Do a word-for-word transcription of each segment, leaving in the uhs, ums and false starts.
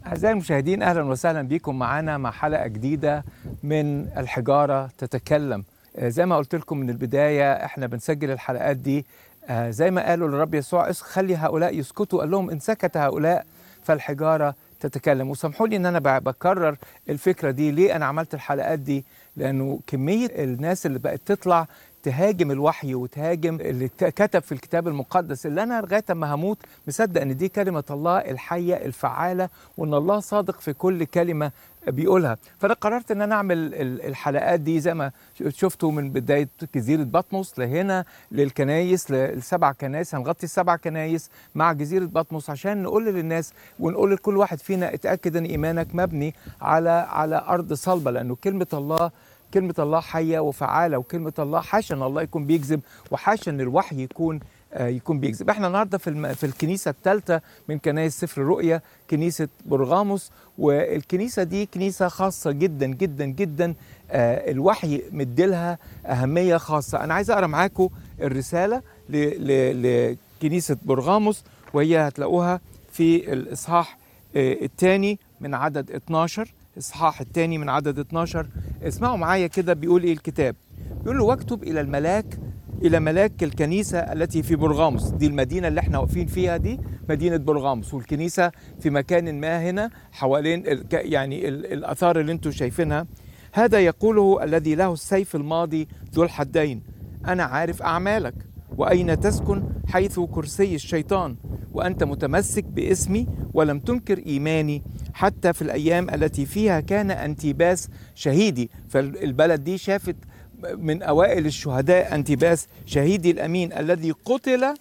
أعزائي المشاهدين، أهلا وسهلا بكم معنا مع حلقة جديدة من الحجارة تتكلم. آه، زي ما قلت لكم من البداية احنا بنسجل الحلقات دي آه، زي ما قالوا للرب يسوع: خلي هؤلاء يسكتوا. قال لهم: إن سكت هؤلاء فالحجارة تتكلم. وسامحوا لي إن أنا ب- بكرر الفكرة دي. ليه أنا عملت الحلقات دي؟ لأنه كمية الناس اللي بقت تطلع تهاجم الوحي وتهاجم اللي ت- كتب في الكتاب المقدس، اللي انا لغايه ما هموت مصدق ان دي كلمه الله الحيه الفعاله، وان الله صادق في كل كلمه بيقولها. فانا قررت ان انا اعمل ال- الحلقات دي زي ما شفتوا من بدايه جزيره بطمس لهنا للكنايس، للسبع كنايس. هنغطي السبع كنايس مع جزيره بطمس عشان نقول للناس ونقول لكل واحد فينا: اتاكد ان ايمانك مبني على على ارض صلبه، لانه كلمه الله كلمة الله حية وفعالة، وكلمة الله حاشا ان الله يكون بيكذب، وحاشا ان الوحي يكون آه يكون بيكذب. احنا النهارده في الم... في الكنيسة الثالثة من كنائس سفر الرؤيا، كنيسة برغاموس. والكنيسة دي كنيسة خاصة جدا جدا جدا، آه الوحي مديلها أهمية خاصة. أنا عايز أقرأ معاكم الرسالة ل... ل... لكنيسة برغاموس، وهي هتلاقوها في الإصحاح آه الثاني من عدد اتناشر. اصحاح الثاني من عدد اتناشر. اسمعوا معايا كده بيقول ايه الكتاب. بيقول له: واكتب الى الملاك الى ملاك الكنيسه التي في برغاموس. دي المدينه اللي احنا واقفين فيها، دي مدينه برغاموس، والكنيسه في مكان ما هنا حوالين ال... يعني ال... الاثار اللي انتم شايفينها. هذا يقوله الذي له السيف الماضي ذو الحدين: انا عارف اعمالك، واين تسكن، حيث كرسي الشيطان، وانت متمسك باسمي ولم تنكر ايماني، حتى في الأيام التي فيها كان أنتيباس شهيدي. فالبلد دي شافت من أوائل الشهداء أنتيباس شهيدي الأمين الذي قتل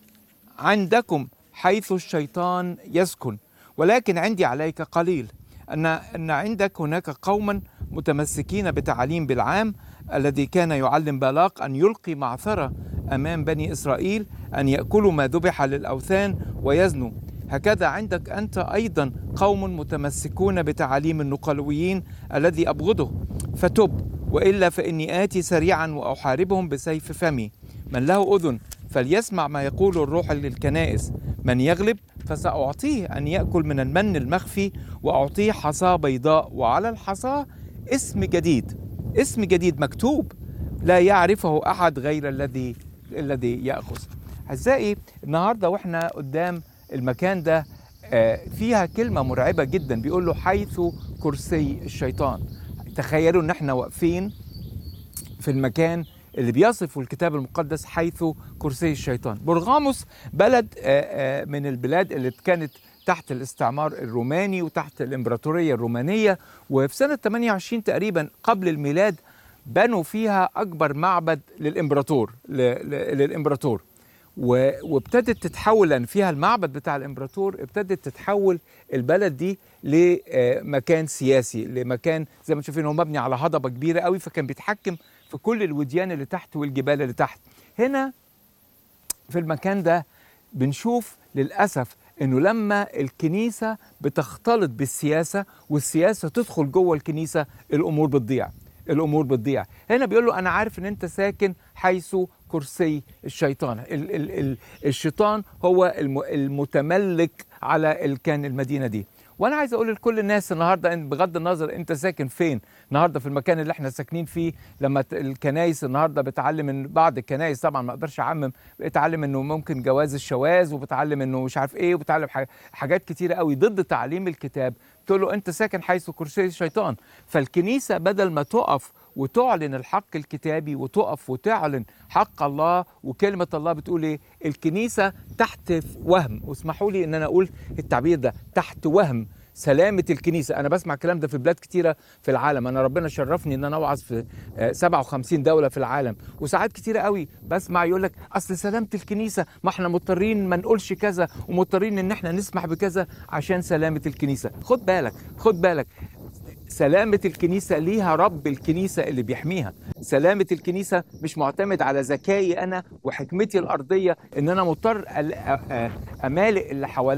عندكم حيث الشيطان يسكن. ولكن عندي عليك قليل، أن أن عندك هناك قوما متمسكين بتعاليم بلعام الذي كان يعلم بالاق أن يلقي معثرة أمام بني إسرائيل، أن يأكلوا ما ذبح للأوثان ويزنوا. هكذا عندك أنت أيضا قوم متمسكون بتعاليم النقلويين الذي أبغضه. فتب، وإلا فإني آتي سريعا وأحاربهم بسيف فمي. من له أذن فليسمع ما يقول الروح للكنائس. من يغلب فسأعطيه أن يأكل من المن المخفي، وأعطيه حصاة بيضاء، وعلى الحصاة اسم جديد، اسم جديد مكتوب لا يعرفه أحد غير الذي الذي يأخذ. أعزائي، النهاردة وإحنا قدام المكان ده آه، فيها كلمة مرعبة جدا. بيقول له: حيث كرسي الشيطان. تخيلوا ان احنا واقفين في المكان اللي بيصفه الكتاب المقدس حيث كرسي الشيطان. برغاموس بلد آه، آه، من البلاد اللي كانت تحت الاستعمار الروماني وتحت الامبراطورية الرومانية. وفي سنة ثمانية وعشرين تقريبا قبل الميلاد بنوا فيها أكبر معبد للإمبراطور ل- ل- للإمبراطور. و- وابتدت تتحول، لان فيها المعبد بتاع الامبراطور، ابتدت تتحول البلد دي لمكان سياسي، لمكان زي ما شايفين هو مبني على هضبه كبيره قوي، فكان بيتحكم في كل الوديان اللي تحت والجبال اللي تحت. هنا في المكان ده بنشوف للأسف إنه لما الكنيسة بتختلط بالسياسة والسياسة تدخل جوه الكنيسة، الأمور بتضيع، الأمور بتضيع. هنا بيقول له: أنا عارف إن أنت ساكن حيث كرسي الشيطان. ال ال ال الشيطان هو الم المتملك على ال- كان المدينة دي. وانا عايز اقول لكل الناس النهارده، ان بغض النظر انت ساكن فين النهارده في المكان اللي احنا ساكنين فيه، لما ت- الكنايس النهارده بتعلم، ان بعض الكنايس طبعا ما اقدرش اعمم، بتعلم انه ممكن جواز الشواذ، وبتعلم انه مش عارف ايه، وبتعلم ح- حاجات كتيره قوي ضد تعليم الكتاب. تقول له: انت ساكن حيث كرسي الشيطان. فالكنيسه بدل ما تقف وتعلن الحق الكتابي، وتقف وتعلن حق الله وكلمة الله، بتقول ايه؟ الكنيسة تحت وهم، واسمحوا لي ان انا اقول التعبير ده، تحت وهم سلامة الكنيسة. أنا بسمع الكلام ده في بلاد كتيرة في العالم. أنا ربنا شرفني إن أنا أوعظ في آه، سبعة وخمسين دولة في العالم، وساعات كتيرة قوي بسمع يقول لك: أصل سلامة الكنيسة، ما إحنا مضطرين ما نقولش كذا، ومضطرين إن إحنا نسمح بكذا عشان سلامة الكنيسة. خد بالك، خد بالك، سلامة الكنيسة ليها رب الكنيسة اللي بيحميها. سلامة الكنيسة مش معتمد على ذكائي أنا وحكمتي الأرضية، إن أنا مضطر أل- أ- أ- أمالئ اللي حواليا